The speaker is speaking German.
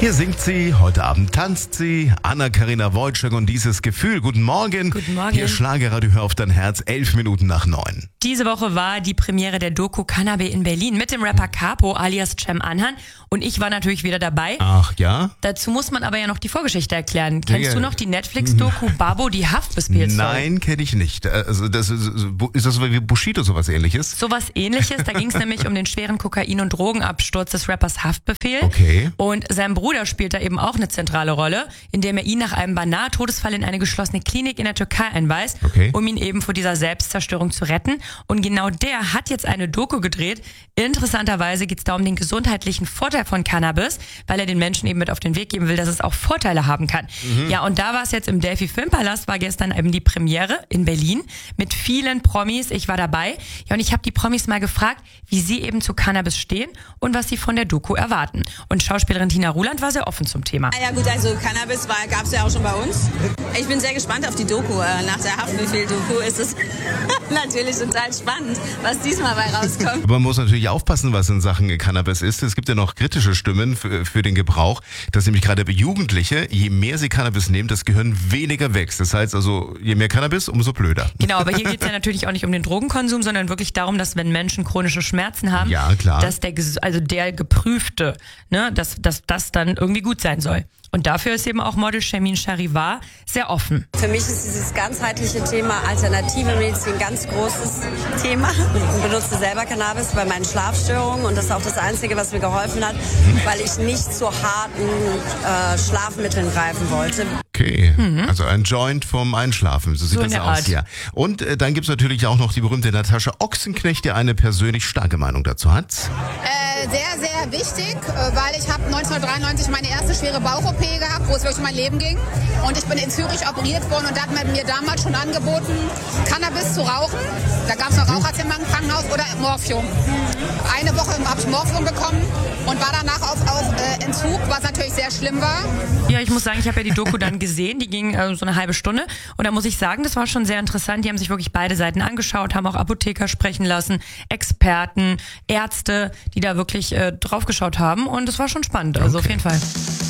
Hier singt sie, heute Abend tanzt sie, Anna-Karina Wojcik und dieses Gefühl. Guten Morgen. Guten Morgen. Hier Schlagerradio, hör auf dein Herz, 11 Minuten nach 9. Diese Woche war die Premiere der Doku Cannabis in Berlin mit dem Rapper Capo alias Cem Anhan und ich war natürlich wieder dabei. Ach ja? Dazu muss man aber ja noch die Vorgeschichte erklären. Ja. Kennst du noch die Netflix-Doku Babo, die Haftbefehlsstory? Nein, kenne ich nicht. Also das ist das so wie Bushido, sowas ähnliches? Sowas ähnliches, da ging es nämlich um den schweren Kokain- und Drogenabsturz des Rappers Haftbefehl. Okay. Und sein Bruder spielt da eben auch eine zentrale Rolle, indem er ihn nach einem beinahe Todesfall in eine geschlossene Klinik in der Türkei einweist, Okay. um ihn eben vor dieser Selbstzerstörung zu retten. Und genau der hat jetzt eine Doku gedreht. Interessanterweise geht es da um den gesundheitlichen Vorteil von Cannabis, weil er den Menschen eben mit auf den Weg geben will, dass es auch Vorteile haben kann. Ja, und da war es jetzt im Delphi Filmpalast, war gestern eben die Premiere in Berlin mit vielen Promis. Ich war dabei. Ja, und ich habe die Promis mal gefragt, wie sie eben zu Cannabis stehen und was sie von der Doku erwarten. Und Schauspielerin Tina Ruland war sehr offen zum Thema. Ja gut, also Cannabis gab es ja auch schon bei uns. Ich bin sehr gespannt auf die Doku. Nach der Haftbefehl-Doku ist es natürlich total spannend, was diesmal bei rauskommt. Aber man muss natürlich aufpassen, was in Sachen Cannabis ist. Es gibt ja noch kritische Stimmen für den Gebrauch, dass nämlich gerade Jugendliche, je mehr sie Cannabis nehmen, das Gehirn weniger wächst. Das heißt also, je mehr Cannabis, umso blöder. Genau, aber hier geht es ja natürlich auch nicht um den Drogenkonsum, sondern wirklich darum, dass wenn Menschen chronische Schmerzen haben, Ja, klar. dass der Geprüfte, ne, dass das dann irgendwie gut sein soll. Und dafür ist eben auch Model Shermin Charivar sehr offen. Für mich ist dieses ganzheitliche Thema alternative Medizin ein ganz großes Thema. Ich benutze selber Cannabis bei meinen Schlafstörungen und das ist auch das Einzige, was mir geholfen hat, weil ich nicht zu harten Schlafmitteln greifen wollte. Okay, also ein Joint vom Einschlafen, so sieht So in das der aus, Art. ja. Und dann gibt's natürlich auch noch die berühmte Natascha Ochsenknecht, die eine persönlich starke Meinung dazu hat. Sehr, sehr wichtig, weil ich habe 1993 meine erste schwere Bauch-OP gehabt, wo es wirklich um mein Leben ging. Und ich bin in Zürich operiert worden und da hat man mir damals schon angeboten, Cannabis zu rauchen. Da gab es noch Raucherzimmer im Krankenhaus oder Morphium. Eine Woche habe ich Morphium bekommen und war danach auf Entzug, was natürlich sehr schlimm war. Ja, ich muss sagen, ich habe ja die Doku dann gesehen, die ging so eine halbe Stunde und da muss ich sagen, das war schon sehr interessant. Die haben sich wirklich beide Seiten angeschaut, haben auch Apotheker sprechen lassen, Experten, Ärzte, die da wirklich drauf geschaut haben und es war schon spannend, also auf jeden Fall.